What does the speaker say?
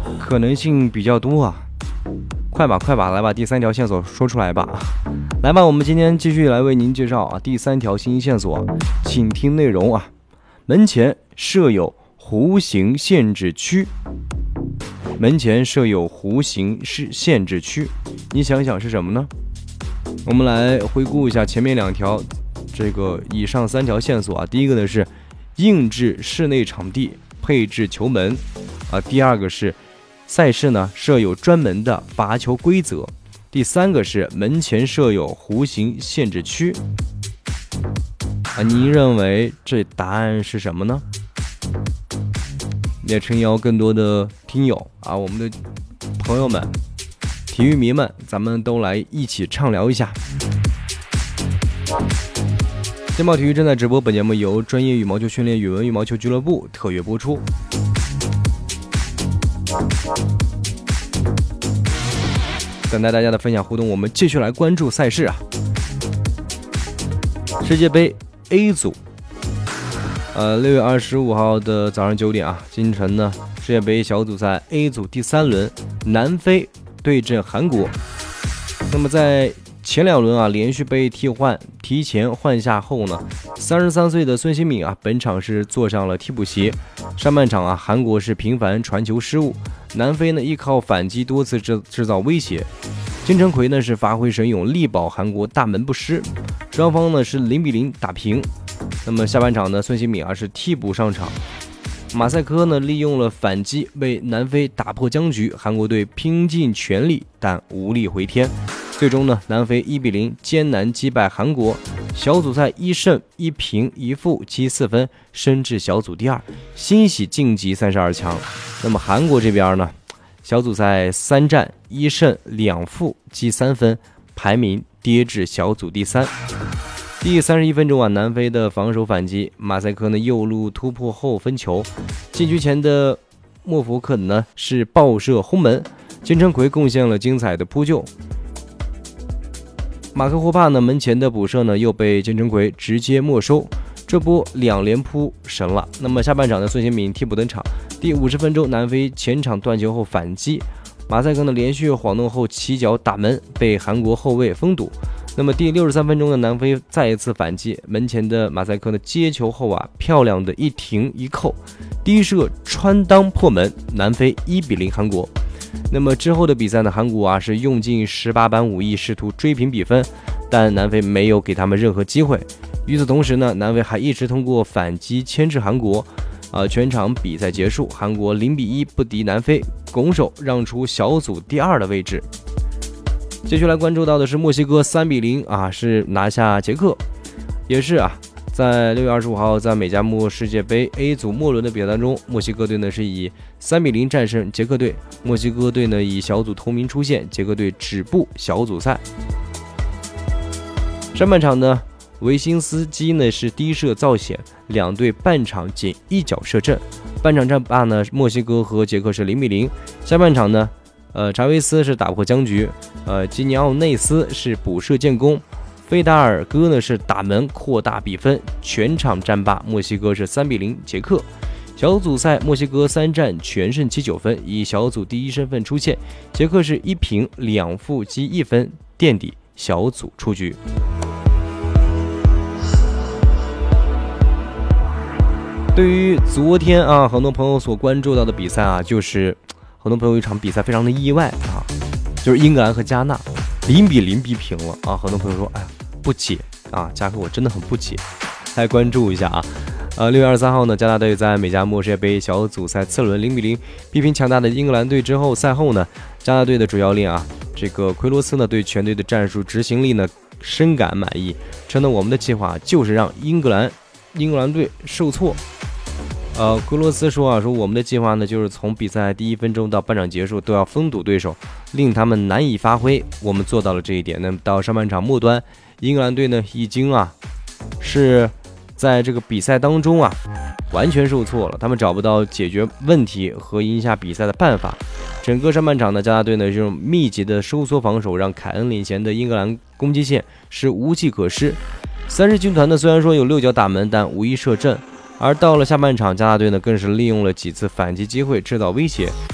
可能性比较多啊。快吧，来把第3条线索说出来吧。来吧，我们今天继续来为您介绍啊第3条信息线索，请听内容啊。门前设有弧形限制区。门前设有弧形限制区，你想想是什么呢？我们来回顾一下前面2条，以上3条线索啊。第一个呢是硬质室内场地配置球门啊，第2个是赛事呢设有专门的罚球规则，第3个是门前设有弧形限制区啊。您认为这答案是什么呢？也诚邀更多的听友啊，我们的朋友们、体育迷们，咱们都来一起畅聊一下。电报体育正在直播，本节目由专业羽毛球训练宇文羽毛球俱乐部特约播出。等待大家的分享互动，我们继续来关注赛事啊。世界杯 A 组6月25号的早上9点啊，今晨呢世界杯小组赛 A 组第3轮，南非对阵韩国。那么在前2轮啊连续被提前换下后呢，33岁的孙兴敏啊本场是坐上了替补席。上半场啊韩国是频繁传球失误，南非呢依靠反击多次制造威胁。金城奎呢是发挥神勇，力保韩国大门不失。双方呢是0-0打平。那么下半场呢，孙兴敏是替补上场，马赛克呢利用了反击为南非打破僵局，韩国队拼尽全力但无力回天。最终呢，南非1-0艰难击败韩国，小组赛1胜1平1负积4分，升至小组第2，欣喜晋级32强。那么韩国这边呢，小组赛3战1胜2负积3分，排名跌至小组第3。第31分钟啊，南非的防守反击，马赛克呢右路突破后分球，禁区前的莫福肯呢是爆射轰门，金城奎贡献了精彩的扑救。马克霍帕呢门前的补射呢又被金城奎直接没收，这波2连扑神了。那么下半场的孙兴敏替补登场，第50分钟南非前场断球后反击，马赛克呢连续晃动后起脚打门，被韩国后卫封堵。那么第63分钟的南非再一次反击，门前的马赛克呢接球后啊漂亮的一停一扣，低射穿裆破门，南非1-0韩国。那么之后的比赛呢，韩国是用尽18般武艺试图追平比分，但南非没有给他们任何机会。与此同时呢，南非还一直通过反击牵制韩国。全场比赛结束，韩国0-1不敌南非，拱手让出小组第2的位置。接下来关注到的是墨西哥3-0是拿下捷克，也是在6月25号在美加墨世界杯 A 组末轮的比赛当中，墨西哥队呢是以3-0战胜捷克队，墨西哥队呢以小组头名出现，捷克队止步小组赛。上半场呢，维辛斯基呢是低射造险，两队半场仅1脚射正。半场战罢呢，墨西哥和捷克是0-0。下半场呢，查维斯是打破僵局，基尼奥内斯是补射建功，菲达尔戈呢是打门扩大比分，全场战罢，墨西哥是3-0捷克。小组赛墨西哥3战全胜积9分，以小组第1身份出线，捷克是1平2负积1分，垫底小组出局。对于昨天很多朋友所关注到的比赛就是很多朋友一场比赛非常的意外就是英格兰和加纳0-0逼平了很多朋友说不解加克我真的很不解，来关注一下6月23号呢，加拿大队在美加墨世界杯小组赛次轮0-0逼平强大的英格兰队之后，赛后呢，加拿大队的主教练这个奎罗斯呢对全队的战术执行力呢深感满意，称呢我们的计划就是让英格兰队受挫。奎罗斯说我们的计划呢就是从比赛第1分钟到半场结束都要封堵对手，令他们难以发挥，我们做到了这一点。那么到上半场末端，英格兰队呢已经是在这个比赛当中完全受挫了，他们找不到解决问题和赢下比赛的办法。整个上半场呢，加拿大队呢这种密集的收缩防守，让凯恩领衔的英格兰攻击线是无计可施。3支军团呢虽然说有6脚打门，但无一射正。而到了下半场，加拿大队呢更是利用了几次反击机会制造威胁，